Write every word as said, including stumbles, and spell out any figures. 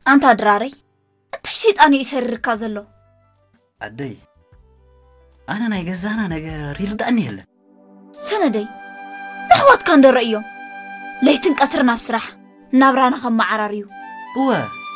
أنت أدراري أنت حسيت أنا يسرر كازلو أدي أنا نايجزانا نجار يردأني هلا سندي نحوات كان در رأيهم ليتن كسرنا بسرح نابرانا خم معراريو هو